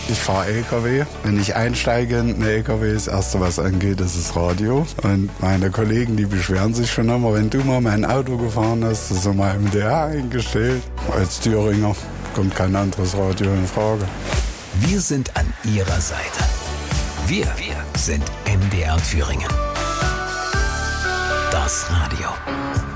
Ich fahre LKW. Wenn ich einsteige in den LKW, das Erste, was angeht, ist das Radio. Und meine Kollegen, die beschweren sich schon immer, wenn du mal mein Auto gefahren hast, das ist immer MDR eingestellt. Als Thüringer kommt kein anderes Radio in Frage. Wir sind an Ihrer Seite. Wir sind MDR Thüringen. Das Radio.